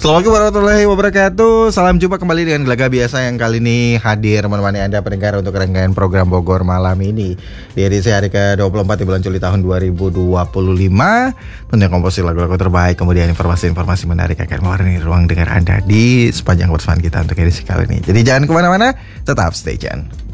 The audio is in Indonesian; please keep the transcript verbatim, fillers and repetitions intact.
Assalamualaikum warahmatullahi wabarakatuh. Salam jumpa kembali dengan Gelaga Biasa yang kali ini hadir menemani Anda pendengar untuk rangkaian program Bogor Malam ini di edisi hari ke dua puluh empat di bulan Juli tahun dua ribu dua puluh lima. Tentunya komposisi lagu-lagu terbaik, kemudian informasi-informasi menarik akan mewarnai ruang dengar Anda di sepanjang pertemuan kita untuk edisi kali ini. Jadi jangan kemana-mana, tetap stay tune.